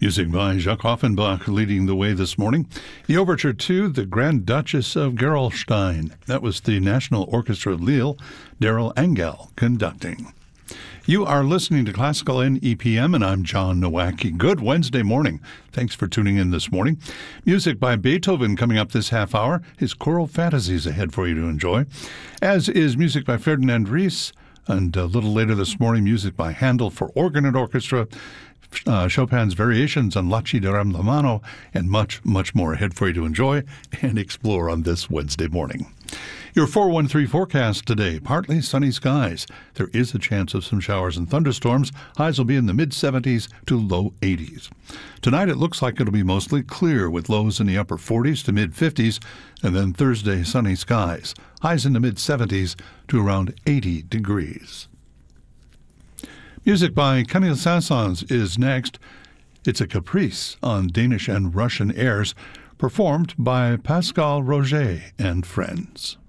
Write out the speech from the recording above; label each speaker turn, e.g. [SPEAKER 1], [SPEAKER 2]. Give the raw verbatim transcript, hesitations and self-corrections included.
[SPEAKER 1] Music by Jacques Offenbach leading the way this morning. The overture to The Grand Duchess of Gerolstein. That was the National Orchestra of Lille, Daryl Engel conducting. You are listening to Classical N E P M, and I'm John Nowacki. Good Wednesday morning. Thanks for tuning in this morning. Music by Beethoven coming up this half hour. His choral fantasies ahead for you to enjoy, as is music by Ferdinand Ries, and a little later this morning, music by Handel for organ and orchestra, uh, Chopin's Variations on Laci di Ram la Mano, and much, much more ahead for you to enjoy and explore on this Wednesday morning. Your four one three forecast today, partly sunny skies. There is a chance of some showers and thunderstorms. Highs will be in the mid-seventies to low eighties. Tonight it looks like it'll be mostly clear with lows in the upper forties to mid-fifties, and then Thursday sunny skies. Highs in the mid-seventies to around eighty degrees. Music by Camille Saint-Saëns is next. It's a caprice on Danish and Russian airs, performed by Pascal Roger and friends.